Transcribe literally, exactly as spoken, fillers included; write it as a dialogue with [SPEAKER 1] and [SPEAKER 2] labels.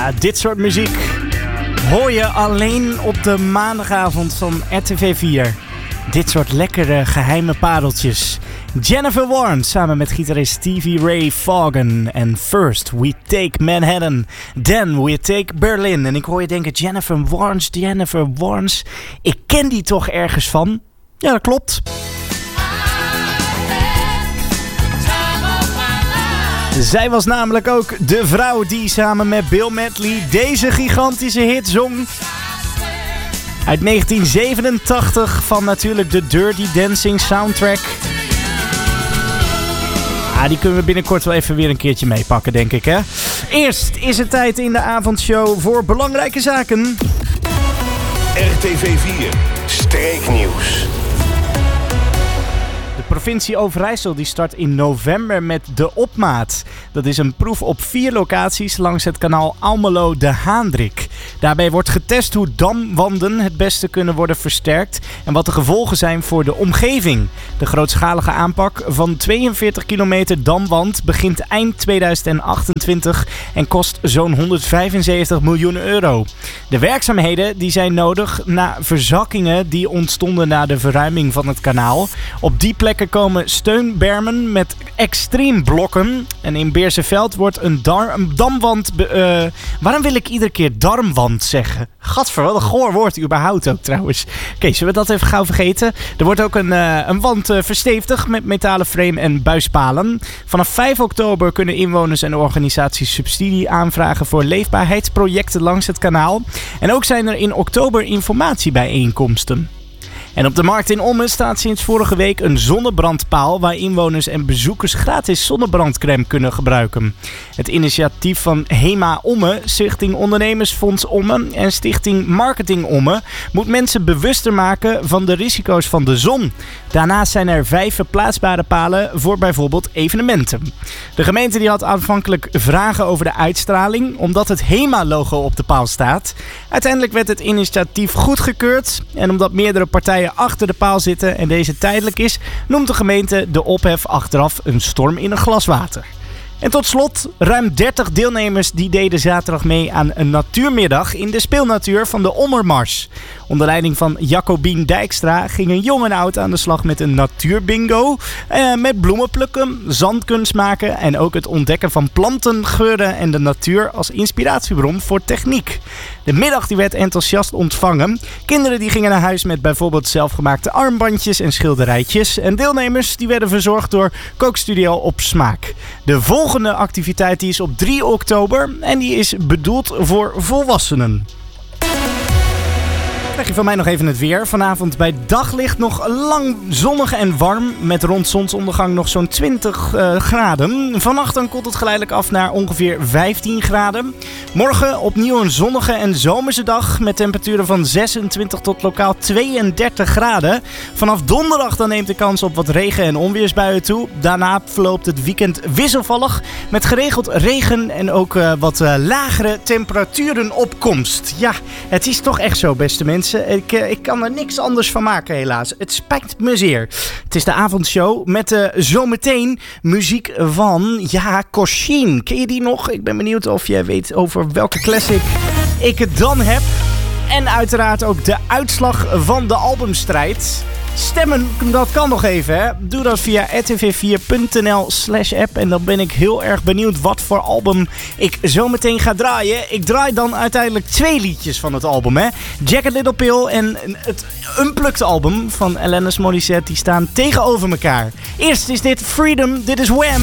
[SPEAKER 1] Ja, dit soort muziek hoor je alleen op de maandagavond van R T V vier. Dit soort lekkere geheime pareltjes. Jennifer Warnes samen met gitarist Stevie Ray Vaughan. En first we take Manhattan, then we take Berlin. En ik hoor je denken, Jennifer Warnes, Jennifer Warnes. Ik ken die toch ergens van? Ja, dat klopt. Zij was namelijk ook de vrouw die samen met Bill Medley deze gigantische hit zong. Uit negentien zevenentachtig van natuurlijk de Dirty Dancing soundtrack. Ah, die kunnen we binnenkort wel even weer een keertje meepakken, denk ik, hè? Eerst is het tijd in de avondshow voor belangrijke zaken.
[SPEAKER 2] R T V vier, streeknieuws.
[SPEAKER 1] De provincie Overijssel die start in november met de Opmaat. Dat is een proef op vier locaties langs het kanaal Almelo-De Haandrik. Daarbij wordt getest hoe damwanden het beste kunnen worden versterkt en wat de gevolgen zijn voor de omgeving. De grootschalige aanpak van tweeënveertig kilometer damwand begint eind tweeduizend achtentwintig en kost zo'n honderdvijfenzeventig miljoen euro. De werkzaamheden die zijn nodig na verzakkingen die ontstonden na de verruiming van het kanaal. Op die plekken komen steunbermen met extreemblokken. En in Beerseveld wordt een, dar- een damwand... Be- uh, waarom wil ik iedere keer darmwand zeggen? Gadver, wat een goor woord überhaupt ook trouwens. Oké, okay, zullen we dat even gauw vergeten? Er wordt ook een, uh, een wand uh, verstevigd met metalen frame en buispalen. Vanaf vijf oktober kunnen inwoners en organisaties subsidie aanvragen voor leefbaarheidsprojecten langs het kanaal. En ook zijn er in oktober informatiebijeenkomsten. En op de markt in Ommen staat sinds vorige week een zonnebrandpaal waar inwoners en bezoekers gratis zonnebrandcrème kunnen gebruiken. Het initiatief van HEMA Ommen, Stichting Ondernemersfonds Ommen en Stichting Marketing Ommen moet mensen bewuster maken van de risico's van de zon. Daarnaast zijn er vijf verplaatsbare palen voor bijvoorbeeld evenementen. De gemeente die had aanvankelijk vragen over de uitstraling, omdat het HEMA-logo op de paal staat. Uiteindelijk werd het initiatief goedgekeurd en omdat meerdere partijen achter de paal zitten en deze tijdelijk is, noemt de gemeente de ophef achteraf een storm in een glas water. En tot slot, ruim dertig deelnemers die deden zaterdag mee aan een natuurmiddag in de speelnatuur van de Ommermars. Onder leiding van Jacobien Dijkstra gingen jong en oud aan de slag met een natuurbingo. Eh, met bloemen plukken, zandkunst maken en ook het ontdekken van planten, geuren en de natuur als inspiratiebron voor techniek. De middag die werd enthousiast ontvangen. Kinderen die gingen naar huis met bijvoorbeeld zelfgemaakte armbandjes en schilderijtjes. En deelnemers die werden verzorgd door Kookstudio Op Smaak. De volgende activiteit die is op drie oktober en die is bedoeld voor volwassenen. Krijg je van mij nog even het weer. Vanavond bij daglicht nog lang zonnig en warm. Met rond zonsondergang nog zo'n twintig uh, graden. Vannacht dan koelt het geleidelijk af naar ongeveer vijftien graden. Morgen opnieuw een zonnige en zomerse dag. Met temperaturen van zesentwintig tot lokaal tweeëndertig graden. Vanaf donderdag dan neemt de kans op wat regen- en onweersbuien toe. Daarna verloopt het weekend wisselvallig. Met geregeld regen en ook uh, wat uh, lagere temperaturenopkomst. Ja, het is toch echt zo, beste mensen. Ik, ik kan er niks anders van maken helaas. Het spijt me zeer. Het is de avondshow met uh, zometeen muziek van, ja, Koshien. Ken je die nog? Ik ben benieuwd of jij weet over welke classic ik het dan heb. En uiteraard ook de uitslag van de albumstrijd. Stemmen, dat kan nog even, hè. Doe dat via r t v vier punt n l slash app. En dan ben ik heel erg benieuwd wat voor album ik zo meteen ga draaien. Ik draai dan uiteindelijk twee liedjes van het album, hè. Jagged Little Pill en het Unplugged album van Alanis Morissette. Die staan tegenover elkaar. Eerst is dit Freedom, dit is Wham!